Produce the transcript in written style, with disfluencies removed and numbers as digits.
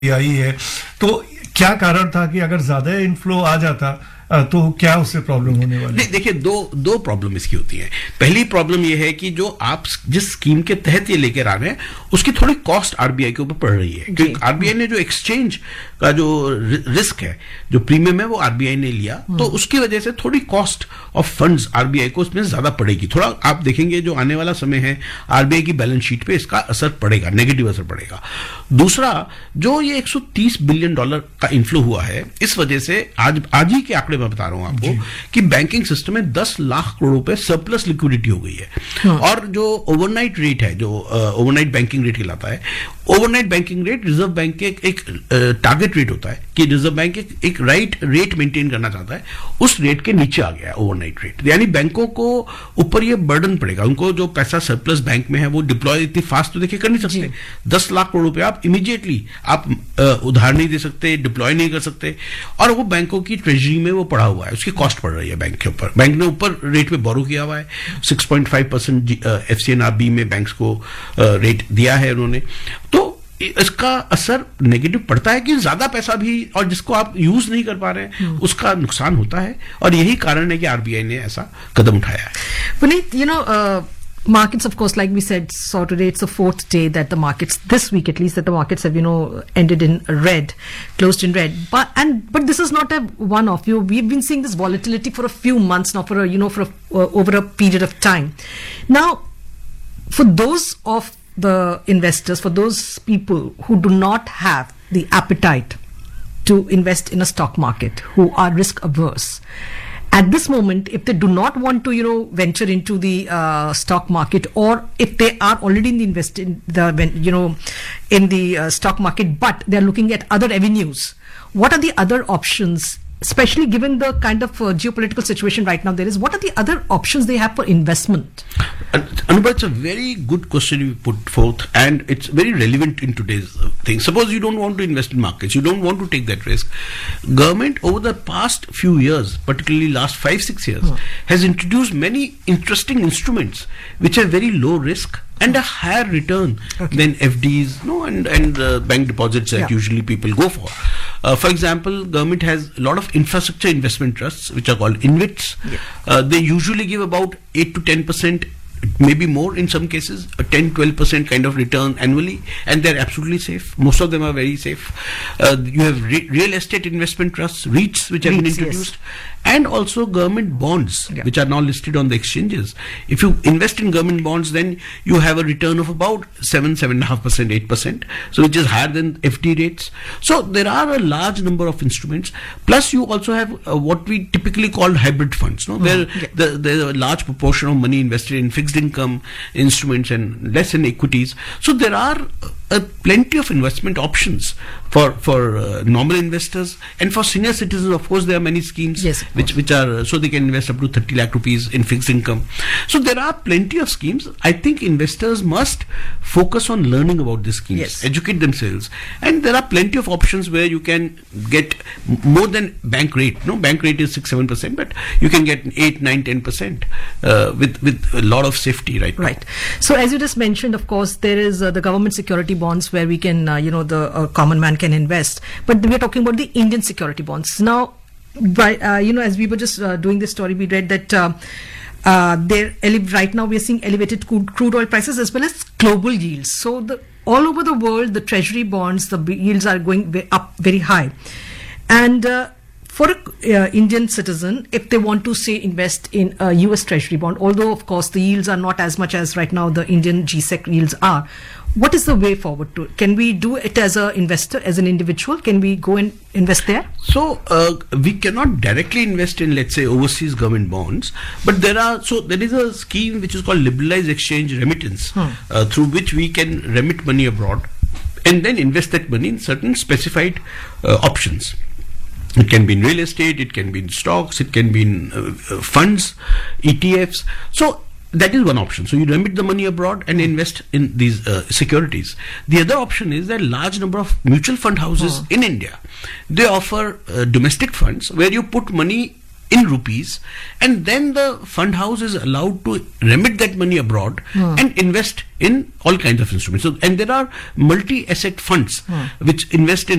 आई है, तो क्या कारण था कि अगर ज्यादा इनफ्लो आ जाता तो क्या उससे प्रॉब्लम होने वाली? देखिए, दो प्रॉब्लम इसकी होती है। पहली प्रॉब्लम यह है कि जो आप जिस स्कीम के तहत ये लेकर आ रहे हैं उसकी थोड़ी कॉस्ट आरबीआई के ऊपर पड़ रही है, क्योंकि आरबीआई ने जो एक्सचेंज का जो रिस्क है, जो प्रीमियम है, वो आरबीआई ने लिया, तो उसकी वजह से थोड़ी कॉस्ट ऑफ फंड्स आरबीआई को उसमें ज्यादा पड़ेगी। थोड़ा आप देखेंगे जो आने वाला समय है आरबीआई की बैलेंस शीट पे इसका असर पड़ेगा, नेगेटिव असर पड़ेगा। दूसरा, जो ये 130 बिलियन डॉलर का इन्फ्लो हुआ है, इस वजह से आज ही के आंकड़े मैं बता रहा हूं आपको कि बैंकिंग सिस्टम में 10 लाख करोड़ रुपए सरप्लस लिक्विडिटी हो गई है। और जो ओवरनाइट रेट है, जो ओवरनाइट बैंकिंग रेट कहलाता है, overnight banking rate reserve bank के एक टारगेट रेट होता है कि रिजर्व बैंक एक राइट रेट मेंटेन करना चाहता है, उस रेट के नीचे आ गया है ओवरनाइट रेट। यानी बैंकों को ऊपर ये बर्डन पड़ेगा, उनको जो पैसा सरप्लस बैंक में है वो डिप्लॉय इतनी फास्ट तो देखिए कर नहीं सकते। 10 लाख करोड़ रुपए आप इमीडिएटली आप उधार नहीं दे सकते, डिप्लॉय नहीं कर सकते, और वो बैंकों की ट्रेजरी में वो पड़ा हुआ है, उसकी कॉस्ट पड़ रही है बैंक के ऊपर। बैंक ने ऊपर रेट में बोरो किया हुआ है, 6.5% FCNRB में बैंक्स को रेट दिया है उन्होंने, तो इसका असर नेगेटिव पड़ता है कि ज्यादा पैसा भी और जिसको आप यूज नहीं कर पा रहे हैं उसका नुकसान होता है, और यही कारण है कि आरबीआई ने ऐसा कदम उठाया है। Puneet, markets, of course, like we said, so today it's the fourth day that the markets, this week at least, that the markets have, ended in red, closed in red. But this is not a one-off. We've been seeing this volatility for a few months now, over a period of time. Now, for those of the investors, for those people who do not have the appetite to invest in a stock market, who are risk averse, at this moment, if they do not want to, venture into the stock market, or if they are already in the stock market, but they are looking at other avenues, what are the other options? Especially given the kind of geopolitical situation right now there is, what are the other options they have for investment? Anubha, it's a very good question you put forth, and it's very relevant in today's thing. Suppose you don't want to invest in markets, you don't want to take that risk. Government over the past few years, particularly last 5-6 years, has introduced many interesting instruments which have very low risk and a higher return than FDs, and bank deposits that usually people go for. For example, government has a lot of infrastructure investment trusts which are called InvITs. They usually give about 8 to 10%, maybe more in some cases, a 10-12% kind of return annually, and they're absolutely safe. Most of them are very safe. You have real estate investment trusts, REITs, which have been introduced, and also government bonds, which are now listed on the exchanges. If you invest in government bonds, then you have a return of about 7.5%, 8%, so which is higher than FD rates. So there are a large number of instruments. Plus, you also have what we typically call hybrid funds, where there's a large proportion of money invested in fixed income instruments and less in equities. So there are plenty of investment options for normal investors, and for senior citizens, of course, there are many schemes which are so they can invest up to 30 lakh rupees in fixed income. So there are plenty of schemes. I think investors must focus on learning about these schemes, educate themselves, and there are plenty of options where you can get more than bank rate. Bank rate is 6-7%, but you can get 8-9-10% with a lot of safety right now. Right. So as you just mentioned, of course, there is the government security bonds where we can, the common man can invest. But we are talking about the Indian security bonds. Now, as we were just doing this story, we read that right now we are seeing elevated crude oil prices as well as global yields. So all over the world, the treasury bonds, the yields are going up very high. And for an Indian citizen, if they want to, say, invest in a US treasury bond, although, of course, the yields are not as much as right now the Indian GSEC yields are, what is the way forward to it? Can we do it as an investor, as an individual? Can we go and invest there? So we cannot directly invest in, let's say, overseas government bonds, but there is a scheme which is called liberalized exchange remittance, through which we can remit money abroad and then invest that money in certain specified options. It can be in real estate, it can be in stocks, it can be in funds, ETFs. So that is one option. So you remit the money abroad and invest in these securities. The other option is that large number of mutual fund houses in India, they offer domestic funds where you put money in rupees, and then the fund house is allowed to remit that money abroad and invest in all kinds of instruments. So, and there are multi-asset funds which invest in